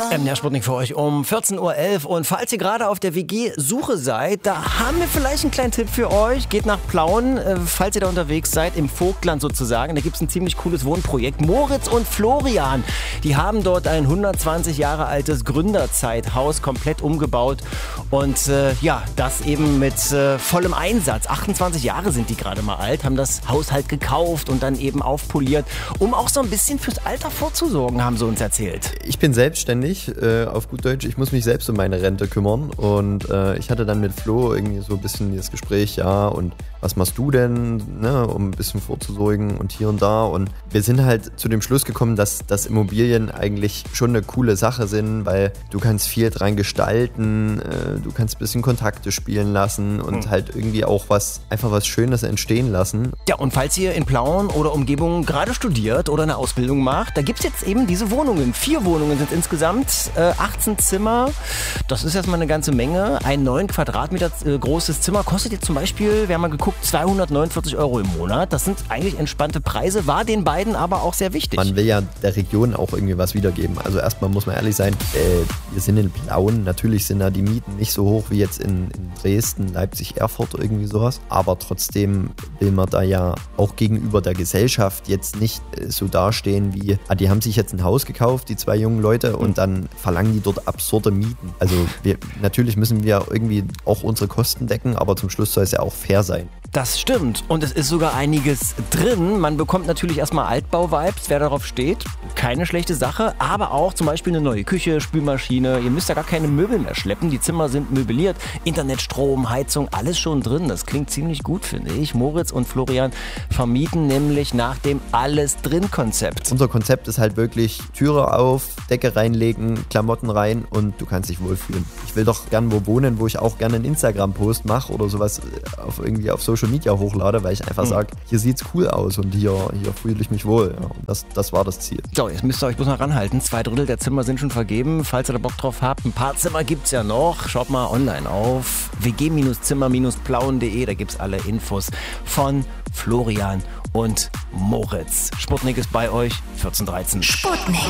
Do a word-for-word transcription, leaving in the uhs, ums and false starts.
M D R Sputnik für euch um vierzehn Uhr elf. Und falls ihr gerade auf der W G-Suche seid, da haben wir vielleicht einen kleinen Tipp für euch. Geht nach Plauen, äh, falls ihr da unterwegs seid, im Vogtland sozusagen. Da gibt es ein ziemlich cooles Wohnprojekt. Moritz und Florian, die haben dort ein hundertzwanzig Jahre altes Gründerzeithaus komplett umgebaut. Und äh, ja, das eben mit äh, vollem Einsatz. achtundzwanzig Jahre sind die gerade mal alt, haben das Haus halt gekauft und dann eben aufpoliert, um auch so ein bisschen fürs Alter vorzusorgen, haben sie uns erzählt. Ich bin selbstständig, äh, auf gut Deutsch, ich muss mich selbst um meine Rente kümmern und äh, ich hatte dann mit Flo irgendwie so ein bisschen das Gespräch, ja, und was machst du denn, ne, um ein bisschen vorzusorgen und hier und da, und wir sind halt zu dem Schluss gekommen, dass, dass Immobilien eigentlich schon eine coole Sache sind, weil du kannst viel dran gestalten, äh, du kannst ein bisschen Kontakte spielen lassen und mhm. halt irgendwie auch was, einfach was Schönes entstehen lassen. Ja, und falls ihr in Plauen oder Umgebung gerade studiert oder eine Ausbildung macht, da gibt es jetzt eben diese Wohnungen. Vier Wohnungen sind insgesamt, äh, achtzehn Zimmer, das ist erstmal eine ganze Menge. Ein neun Quadratmeter äh, großes Zimmer kostet jetzt zum Beispiel, wir haben mal geguckt, zweihundertneunundvierzig Euro im Monat. Das sind eigentlich entspannte Preise, war den beiden aber auch sehr wichtig. Man will ja der Region auch irgendwie was wiedergeben. Also erstmal muss man ehrlich sein, äh, wir sind in Plauen, natürlich sind da die Mieten nicht so hoch wie jetzt in, in Dresden, Leipzig, Erfurt, irgendwie sowas. Aber trotzdem will man da ja auch gegenüber der Gesellschaft jetzt nicht äh, so dastehen wie, ah, die haben sich jetzt ein Haus gekauft, die zwei jungen Leute, und dann verlangen die dort absurde Mieten. Also wir, natürlich müssen wir irgendwie auch unsere Kosten decken, aber zum Schluss soll es ja auch fair sein. Das stimmt. Und es ist sogar einiges drin. Man bekommt natürlich erstmal Altbau-Vibes, wer darauf steht. Keine schlechte Sache. Aber auch zum Beispiel eine neue Küche, Spülmaschine. Ihr müsst da gar keine Möbel mehr schleppen. Die Zimmer sind möbliert. Internet, Strom, Heizung, alles schon drin. Das klingt ziemlich gut, finde ich. Moritz und Florian vermieten nämlich nach dem Alles-Drin-Konzept. Unser Konzept ist halt wirklich Türe auf, Decke reinlegen, Klamotten rein und du kannst dich wohlfühlen. Ich will doch gern wo wohnen, wo ich auch gerne einen Instagram-Post mache oder sowas auf irgendwie auf Social Media hochlade, weil ich einfach mhm. sage, hier sieht's cool aus und hier, hier fühle ich mich wohl. Ja, und das, das war das Ziel. So, jetzt müsst ihr euch bloß noch ranhalten. Zwei Drittel der Zimmer sind schon vergeben. Falls ihr da Bock drauf habt, ein paar Zimmer gibt's ja noch. Schaut mal online auf w g Zimmer plauen punkt de. Da gibt's alle Infos von Florian und Moritz. Sputnik ist bei euch, vierzehn Uhr dreizehn. Sputnik.